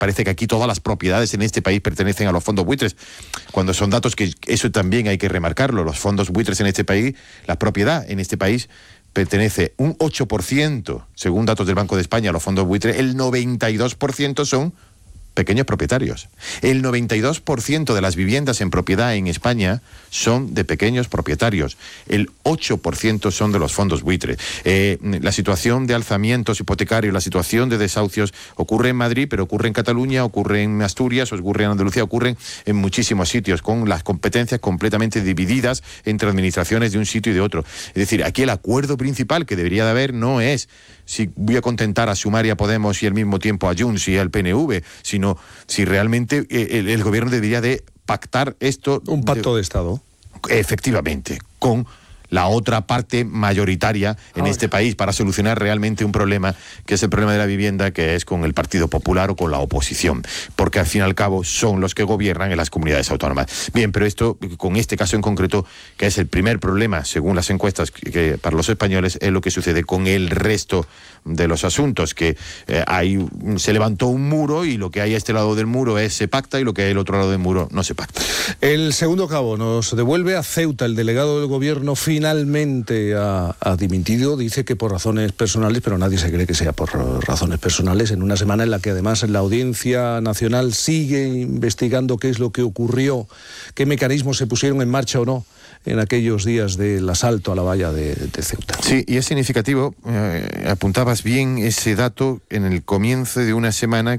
parece que aquí todas las propiedades en este país pertenecen a los fondos buitres, cuando son datos que eso también hay que remarcarlo. Los fondos buitres en este país, la propiedad en este país pertenece un 8%, según datos del Banco de España, a los fondos buitres. El 92% son pequeños propietarios. El 92% de las viviendas en propiedad en España son de pequeños propietarios. El 8% son de los fondos buitres. La situación de alzamientos hipotecarios, la situación de desahucios ocurre en Madrid, pero ocurre en Cataluña, ocurre en Asturias, ocurre en Andalucía, ocurre en muchísimos sitios, con las competencias completamente divididas entre administraciones de un sitio y de otro. Es decir, aquí el acuerdo principal que debería de haber no es si voy a contentar a Sumar y a Podemos y al mismo tiempo a Junts y al PNV, sino si realmente el gobierno debería de pactar esto. Un pacto de Estado. Efectivamente, con la otra parte mayoritaria en este país para solucionar realmente un problema que es el problema de la vivienda, que es con el Partido Popular o con la oposición, porque al fin y al cabo son los que gobiernan en las comunidades autónomas. Bien, pero esto, con este caso en concreto, que es el primer problema, según las encuestas que para los españoles, es lo que sucede con el resto de los asuntos, que se levantó un muro y lo que hay a este lado del muro se pacta y lo que hay al otro lado del muro no se pacta. El segundo cabo nos devuelve a Ceuta. El delegado del gobierno finalmente ha dimitido, dice que por razones personales, pero nadie se cree que sea por razones personales, en una semana en la que además la Audiencia Nacional sigue investigando qué es lo que ocurrió, qué mecanismos se pusieron en marcha o no en aquellos días del asalto a la valla de Ceuta. Sí, y es significativo, apuntabas bien ese dato en el comienzo de una semana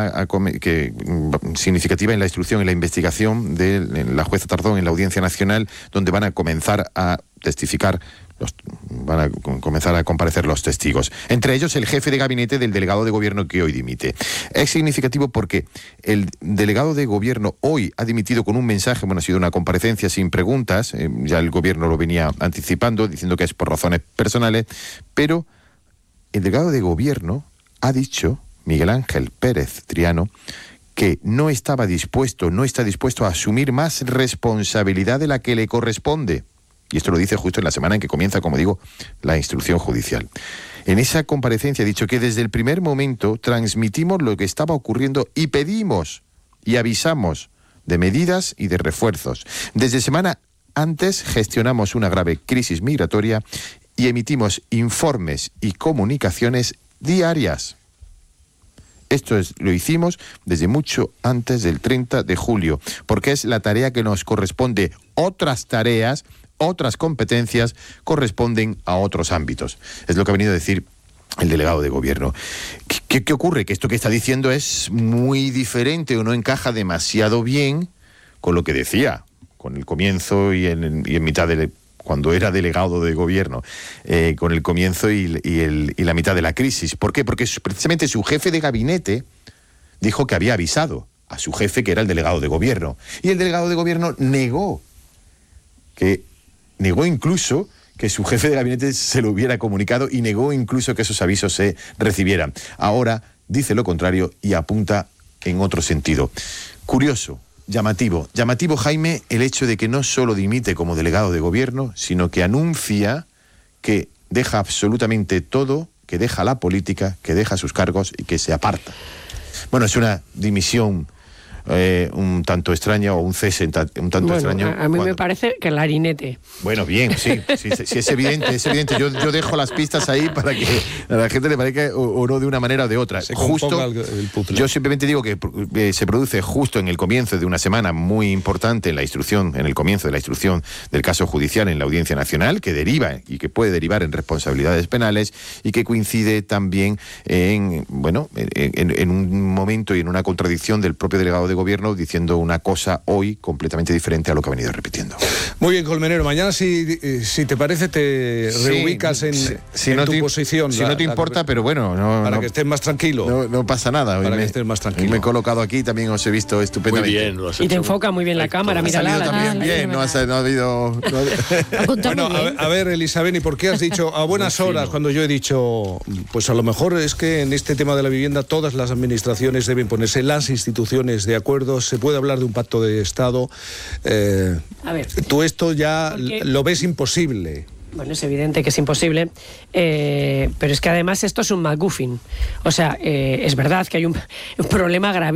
significativa en la instrucción y la investigación de la jueza Tardón en la Audiencia Nacional, donde van a comenzar a testificar, van a comenzar a comparecer los testigos. Entre ellos el jefe de gabinete del delegado de gobierno que hoy dimite. Es significativo porque el delegado de gobierno hoy ha dimitido con un mensaje, ha sido una comparecencia sin preguntas, ya el gobierno lo venía anticipando, diciendo que es por razones personales, pero el delegado de gobierno ha dicho, Miguel Ángel Pérez Triano, que no está dispuesto a asumir más responsabilidad de la que le corresponde. Y esto lo dice justo en la semana en que comienza, como digo, la instrucción judicial. En esa comparecencia ha dicho que desde el primer momento transmitimos lo que estaba ocurriendo y pedimos y avisamos de medidas y de refuerzos. Desde semana antes gestionamos una grave crisis migratoria y emitimos informes y comunicaciones diarias. Lo hicimos desde mucho antes del 30 de julio, porque es la tarea que nos corresponde. Otras tareas, otras competencias corresponden a otros ámbitos. Es lo que ha venido a decir el delegado de gobierno. ¿Qué ocurre? Que esto que está diciendo es muy diferente o no encaja demasiado bien con lo que decía, con el comienzo y en mitad cuando era delegado de gobierno, con el comienzo y la mitad de la crisis. ¿Por qué? Porque precisamente su jefe de gabinete dijo que había avisado a su jefe, que era el delegado de gobierno. Y el delegado de gobierno negó incluso que su jefe de gabinete se lo hubiera comunicado y negó incluso que esos avisos se recibieran. Ahora dice lo contrario y apunta en otro sentido. Curioso. Llamativo, Jaime, el hecho de que no solo dimite como delegado de gobierno, sino que anuncia que deja absolutamente todo, que deja la política, que deja sus cargos y que se aparta. Bueno, es una dimisión un tanto extraña o un cese un tanto extraño. A mí me parece que el harinete. Bueno, bien, sí, es evidente. Yo dejo las pistas ahí para que a la gente le parezca o no de una manera o de otra. Yo simplemente digo que se produce justo en el comienzo de una semana muy importante en el comienzo de la instrucción del caso judicial en la Audiencia Nacional, que deriva y que puede derivar en responsabilidades penales y que coincide también en un momento y en una contradicción del propio delegado de gobierno diciendo una cosa hoy completamente diferente a lo que ha venido repitiendo. Muy bien, Colmenero, mañana si te parece te reubicas en tu posición. Si no te importa, pero bueno... Para que estés más tranquilo. No pasa nada. Para que estés más tranquilo. Me he colocado aquí, también os he visto estupendamente. Muy bien, lo has hecho. Y te enfoca muy bien la cámara, mírala. También bien, no ha habido... Bueno, a ver, Elisabeth, ¿y por qué has dicho a buenas horas cuando yo he dicho, pues a lo mejor es que en este tema de la vivienda todas las administraciones deben ponerse, las instituciones de acuerdo, se puede hablar de un pacto de Estado? A ver, tú esto ya lo ves imposible. Bueno, es evidente que es imposible, pero es que además esto es un MacGuffin. O sea, es verdad que hay un problema gravísimo.